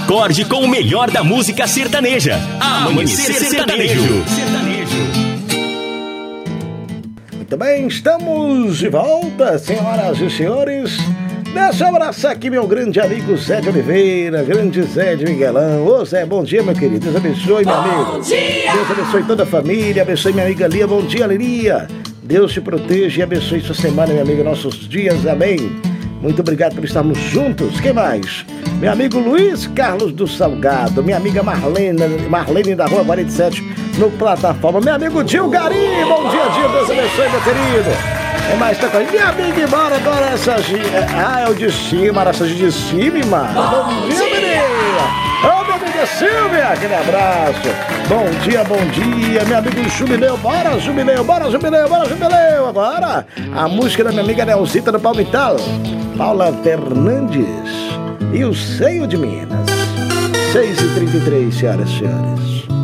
acorde com o melhor da música sertaneja. Amanhecer Sertanejo. Muito bem, estamos de volta, senhoras e senhores. Deixa eu abraçar aqui meu grande amigo Zé de Oliveira, grande Zé de Miguelão. Ô Zé, bom dia, meu querido. Deus abençoe, meu amigo. Bom dia! Deus abençoe toda a família, abençoe minha amiga Lia. Bom dia, Lilia. Deus te proteja e abençoe sua semana, minha amiga, nossos dias. Amém. Muito obrigado por estarmos juntos. Quem mais? Meu amigo Luiz Carlos do Salgado, minha amiga Marlene da Rua 47, no Plataforma. Meu amigo Dil Gari, bom dia, Dil. Deus abençoe, meu querido. É mais tá com a minha amiga, embora agora essa... é o de cima, essa de cima, mano. Bom dia, menina. Ô, minha amiga Silvia, aquele abraço. Bom dia, meu amigo Jubileu. Bora, Jubileu, bora, Jubileu, bora, Jubileu. Agora, a música da minha amiga Nelzita do Palmital, Paula Fernandes e o Seio de Minas. 6h33, senhoras e senhores.